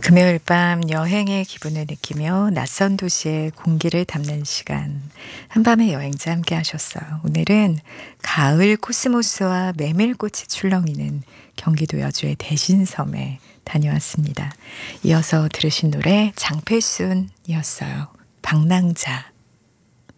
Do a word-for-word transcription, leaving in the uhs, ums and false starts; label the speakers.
Speaker 1: 금요일 밤 여행의 기분을 느끼며 낯선 도시의 공기를 담는 시간. 한밤의 여행자 함께 하셨어요. 오늘은 가을 코스모스와 메밀꽃이 출렁이는 경기도 여주의 대신섬에 다녀왔습니다. 이어서 들으신 노래 장필순이었어요. 방랑자.